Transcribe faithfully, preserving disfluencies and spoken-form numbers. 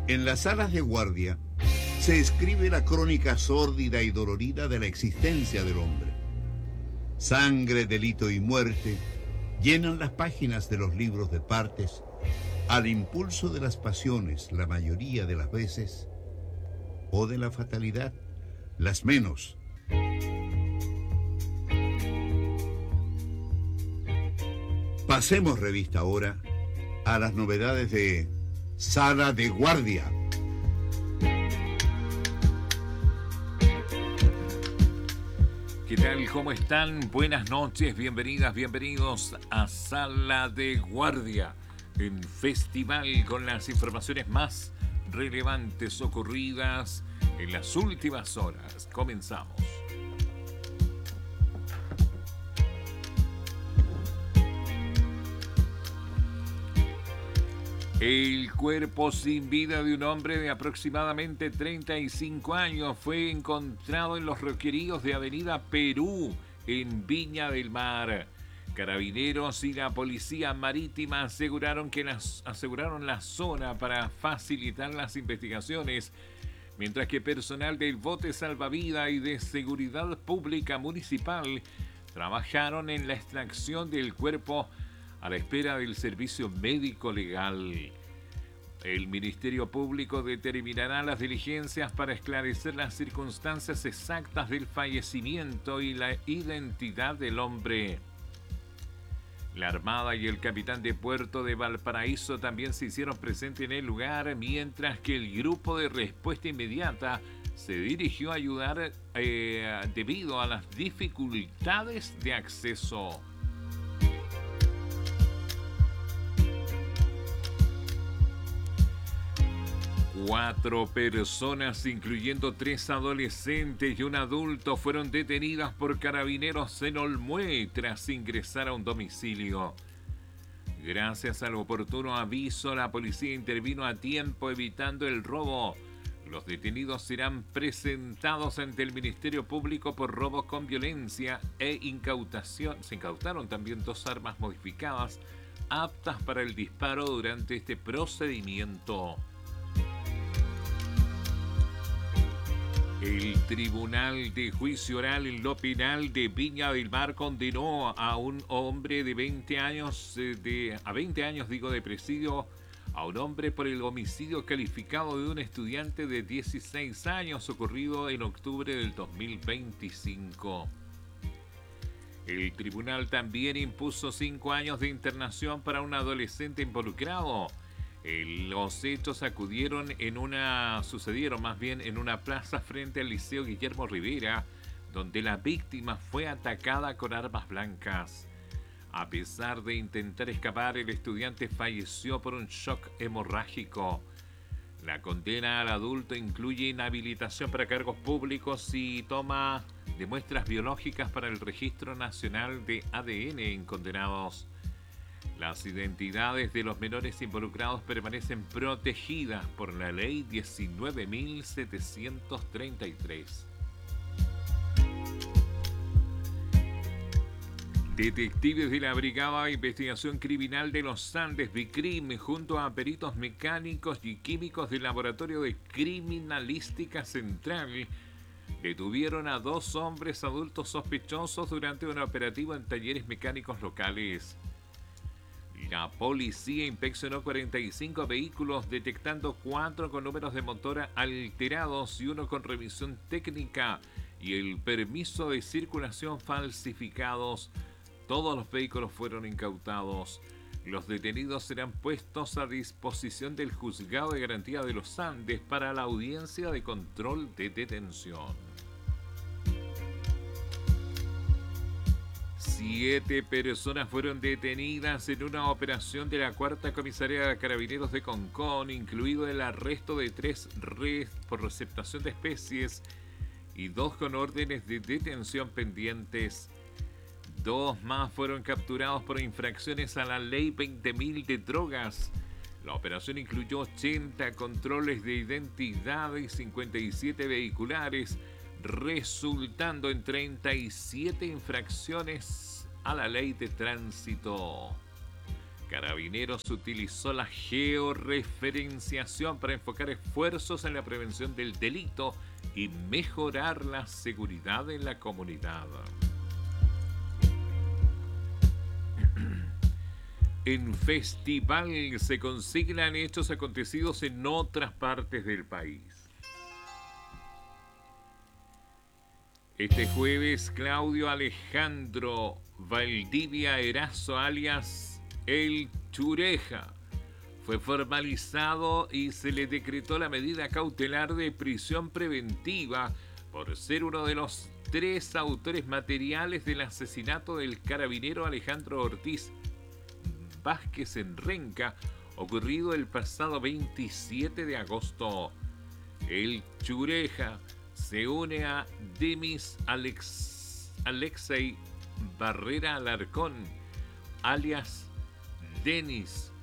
En las salas de guardia se escribe la crónica sórdida y dolorida de la existencia del hombre. Sangre, delito y muerte llenan las páginas de los libros de partes al impulso de las pasiones la mayoría de las veces, o de la fatalidad las menos. Pasemos revista ahora a las novedades de Sala de Guardia. ¿Qué tal? ¿Cómo están? Buenas noches, bienvenidas, bienvenidos a Sala de Guardia, en festival con las informaciones más relevantes ocurridas en las últimas horas. Comenzamos. El cuerpo sin vida de un hombre de aproximadamente treinta y cinco años fue encontrado en los roqueríos de Avenida Perú, en Viña del Mar. Carabineros y la Policía Marítima aseguraron que las, aseguraron la zona para facilitar las investigaciones, mientras que personal del bote salvavidas y de seguridad pública municipal trabajaron en la extracción del cuerpo a la espera del servicio médico legal. El Ministerio Público determinará las diligencias para esclarecer las circunstancias exactas del fallecimiento y la identidad del hombre. La Armada y el capitán de puerto de Valparaíso también se hicieron presentes en el lugar, mientras que el grupo de respuesta inmediata se dirigió a ayudar eh, debido a las dificultades de acceso. Cuatro personas, incluyendo tres adolescentes y un adulto, fueron detenidas por carabineros en Olmué tras ingresar a un domicilio. Gracias al oportuno aviso, la policía intervino a tiempo evitando el robo. Los detenidos serán presentados ante el Ministerio Público por robo con violencia e incautación. Se incautaron también dos armas modificadas aptas para el disparo durante este procedimiento. El Tribunal de Juicio Oral en lo Penal de Viña del Mar condenó a un hombre de veinte años, de, a veinte años digo, de presidio a un hombre por el homicidio calificado de un estudiante de dieciséis años ocurrido en octubre del dos mil veinticinco. El tribunal también impuso cinco años de internación para un adolescente involucrado. Los hechos acudieron en una, sucedieron más bien en una plaza frente al Liceo Guillermo Rivera, donde la víctima fue atacada con armas blancas. A pesar de intentar escapar, el estudiante falleció por un shock hemorrágico. La condena al adulto incluye inhabilitación para cargos públicos y toma de muestras biológicas para el Registro Nacional de A D N en condenados. Las identidades de los menores involucrados permanecen protegidas por la Ley diecinueve mil setecientos treinta y tres. Detectives de la Brigada de Investigación Criminal de los Andes, BICRIM, junto a peritos mecánicos y químicos del Laboratorio de Criminalística Central, detuvieron a dos hombres adultos sospechosos durante un operativo en talleres mecánicos locales. La policía inspeccionó cuarenta y cinco vehículos, detectando cuatro con números de motor alterados y uno con revisión técnica y el permiso de circulación falsificados. Todos los vehículos fueron incautados. Los detenidos serán puestos a disposición del Juzgado de Garantía de los Andes para la audiencia de control de detención. Siete personas fueron detenidas en una operación de la Cuarta Comisaría de Carabineros de Concón, incluido el arresto de tres res por receptación de especies y dos con órdenes de detención pendientes. Dos más fueron capturados por infracciones a la Ley veinte mil de drogas. La operación incluyó ochenta controles de identidad y cincuenta y siete vehiculares, resultando en treinta y siete infracciones a la ley de tránsito. Carabineros utilizó la georreferenciación para enfocar esfuerzos en la prevención del delito y mejorar la seguridad en la comunidad. En festival se consignan hechos acontecidos en otras partes del país. Este jueves, Claudio Alejandro Valdivia Erazo, alias El Chureja, fue formalizado y se le decretó la medida cautelar de prisión preventiva por ser uno de los tres autores materiales del asesinato del carabinero Alejandro Ortiz Vázquez en Renca, ocurrido el pasado veintisiete de agosto. El Chureja se une a Demis Alex, Alexei Barrera Alarcón, alias Denis,